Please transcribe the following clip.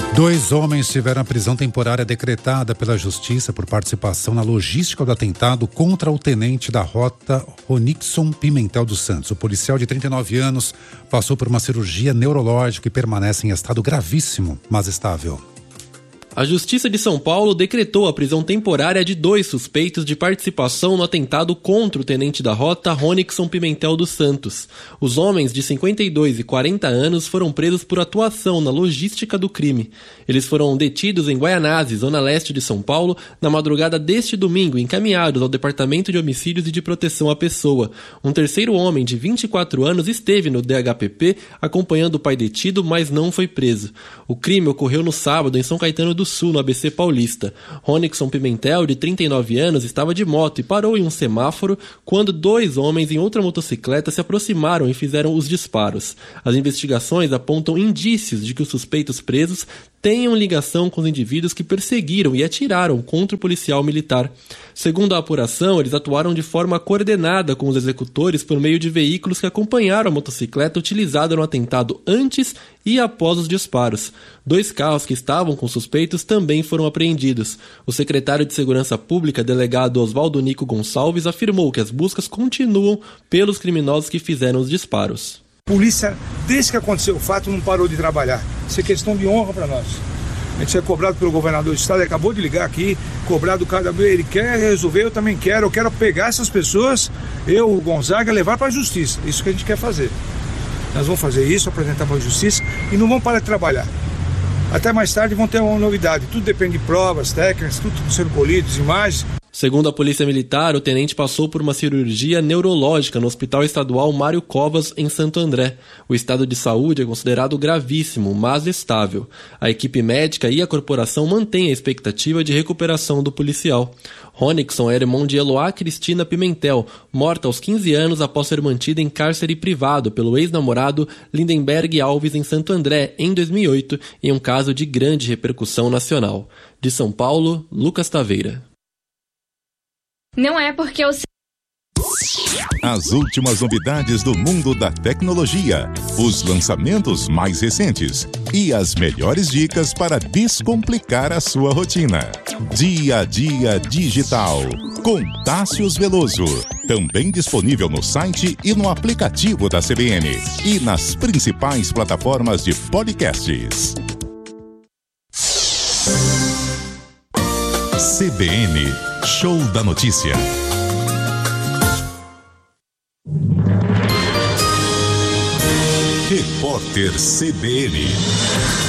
2 homens tiveram a prisão temporária decretada pela Justiça por participação na logística do atentado contra o tenente da rota Ronixon Pimentel dos Santos. O policial de 39 anos passou por uma cirurgia neurológica e permanece em estado gravíssimo, mas estável. A Justiça de São Paulo decretou a prisão temporária de 2 suspeitos de participação no atentado contra o tenente da rota Ronixon Pimentel dos Santos. Os homens de 52 e 40 anos foram presos por atuação na logística do crime. Eles foram detidos em Guaianazes, zona leste de São Paulo, na madrugada deste domingo, encaminhados ao Departamento de Homicídios e de Proteção à Pessoa. Um terceiro homem de 24 anos esteve no DHPP acompanhando o pai detido, mas não foi preso. O crime ocorreu no sábado em São Caetano do Sul, no ABC Paulista. Ronixon Pimentel, de 39 anos, estava de moto e parou em um semáforo quando 2 homens em outra motocicleta se aproximaram e fizeram os disparos. As investigações apontam indícios de que os suspeitos presos tenham ligação com os indivíduos que perseguiram e atiraram contra o policial militar. Segundo a apuração, eles atuaram de forma coordenada com os executores por meio de veículos que acompanharam a motocicleta utilizada no atentado antes e após os disparos. 2 carros que estavam com suspeitos também foram apreendidos. O secretário de Segurança Pública, delegado Oswaldo Nico Gonçalves, afirmou que as buscas continuam pelos criminosos que fizeram os disparos. Polícia, desde que aconteceu o fato, não parou de trabalhar. Isso é questão de honra para nós. A gente é cobrado pelo governador do estado, ele acabou de ligar aqui, cobrado cada vez, ele quer resolver, eu também quero, eu quero pegar essas pessoas, eu, o Gonzaga, levar para a justiça. Isso que a gente quer fazer. Nós vamos fazer isso, apresentar para a justiça e não vamos parar de trabalhar. Até mais tarde vão ter uma novidade, tudo depende de provas, técnicas, tudo sendo colhido, imagens. Segundo a Polícia Militar, o tenente passou por uma cirurgia neurológica no Hospital Estadual Mário Covas, em Santo André. O estado de saúde é considerado gravíssimo, mas estável. A equipe médica e a corporação mantêm a expectativa de recuperação do policial. Ronixon era irmão de Eloá Cristina Pimentel, morta aos 15 anos após ser mantida em cárcere privado pelo ex-namorado Lindenberg Alves em Santo André, em 2008, em um caso de grande repercussão nacional. De São Paulo, Lucas Taveira. Não é porque eu... As últimas novidades do mundo da tecnologia, os lançamentos mais recentes e as melhores dicas para descomplicar a sua rotina. Dia a Dia Digital, com Tássius Veloso. Também disponível no site e no aplicativo da CBN e nas principais plataformas de podcasts. CBN Show da Notícia. Repórter CBN.